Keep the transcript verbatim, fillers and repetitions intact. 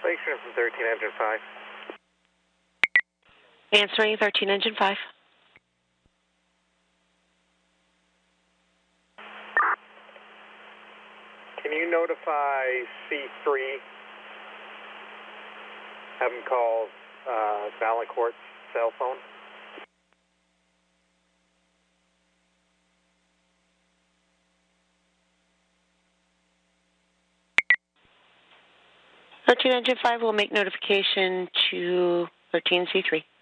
Lakeshore from thirteen Engine five. Answering thirteen Engine five. Can you notify C three? Have him call uh, Valancourt's cell phone. thirteen Engine five will make notification to thirteen C three.